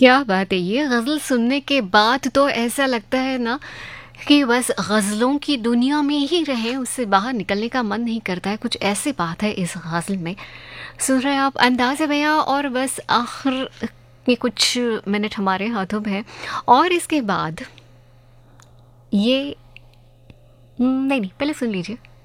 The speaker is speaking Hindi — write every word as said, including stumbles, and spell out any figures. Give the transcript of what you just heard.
क्या बात है! ये गज़ल सुनने के बाद तो ऐसा लगता है ना कि बस गज़लों की दुनिया में ही रहें, उससे बाहर निकलने का मन नहीं करता है। कुछ ऐसी बात है इस गज़ल में। सुन रहे हैं आप अंदाज़े बयाँ और बस आखिर के कुछ मिनट हमारे हाथों में है और इसके बाद ये नहीं, नहीं, पहले सुन लीजिए।